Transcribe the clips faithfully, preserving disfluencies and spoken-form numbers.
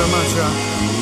very much, y'all.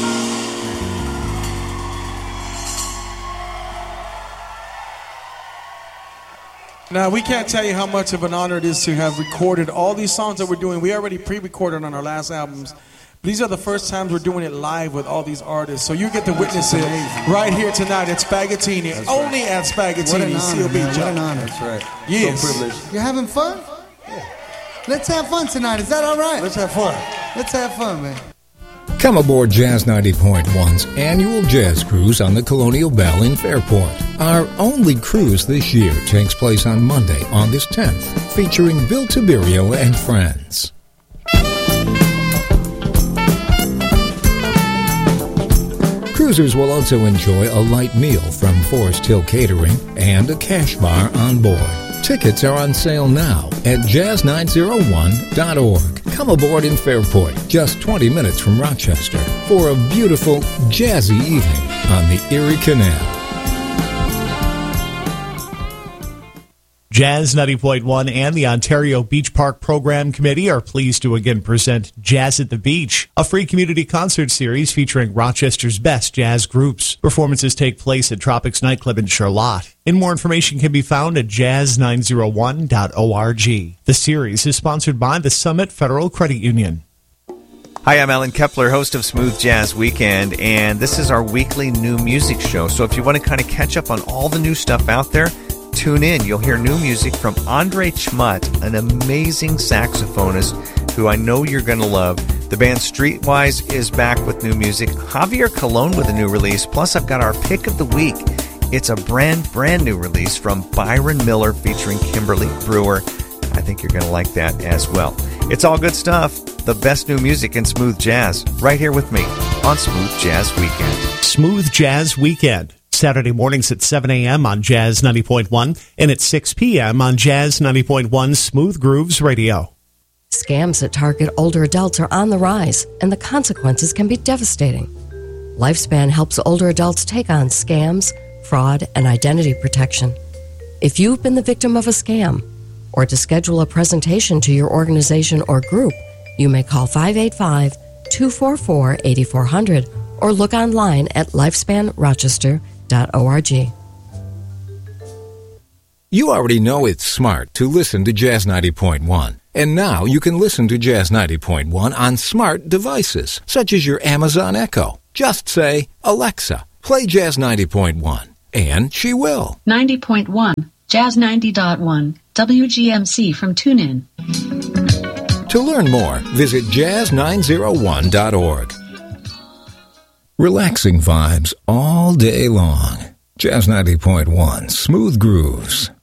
Now, we can't tell you how much of an honor it is to have recorded all these songs that we're doing. We already pre-recorded on our last albums. These are the first times we're doing it live with all these artists. So you get to witness it right here tonight at Spaghettini. That's only right. At Spaghettini. What an honor, C L B man. What an honor. That's right. Yes. So privileged. You're having fun? Yeah. Let's have fun tonight. Is that all right? Let's have fun. Let's have fun, man. Come aboard Jazz ninety point one's annual jazz cruise on the Colonial Belle in Fairport. Our only cruise this year takes place on Monday, August tenth, featuring Bill Tiberio and friends. Cruisers will also enjoy a light meal from Forest Hill Catering and a cash bar on board. Tickets are on sale now at jazz nine oh one dot org. Come aboard in Fairport, just twenty minutes from Rochester, for a beautiful, jazzy evening on the Erie Canal. Jazz ninety point one and the Ontario Beach Park Program Committee are pleased to again present Jazz at the Beach, a free community concert series featuring Rochester's best jazz groups. Performances take place at Tropics Nightclub in Charlotte. And more information can be found at jazz nine oh one dot org. The series is sponsored by the Summit Federal Credit Union. Hi, I'm Alan Kepler, host of Smooth Jazz Weekend, and this is our weekly new music show. So if you want to kind of catch up on all the new stuff out there, tune in. You'll hear new music from Andre Chmut, an amazing saxophonist who I know you're going to love. The band Streetwise is back with new music. Javier Colon with a new release. Plus, I've got our pick of the week. It's a brand, brand new release from Byron Miller featuring Kimberly Brewer. I think you're going to like that as well. It's all good stuff. The best new music in smooth jazz right here with me on Smooth Jazz Weekend. Smooth Jazz Weekend. Saturday mornings at seven a.m. on Jazz ninety point one and at six p.m. on Jazz ninety point one Smooth Grooves Radio. Scams that target older adults are on the rise, and the consequences can be devastating. Lifespan helps older adults take on scams, fraud, and identity protection. If you've been the victim of a scam, or to schedule a presentation to your organization or group, you may call five eight five, two four four, eight four zero zero or look online at lifespan rochester dot org. You already know it's smart to listen to Jazz ninety point one. And now you can listen to Jazz ninety point one on smart devices, such as your Amazon Echo. Just say, Alexa, play Jazz ninety point one, and she will. ninety point one, Jazz ninety point one, W G M C from TuneIn. To learn more, visit jazz nine oh one dot org. Relaxing vibes all day long. Jazz ninety point one, Smooth Grooves.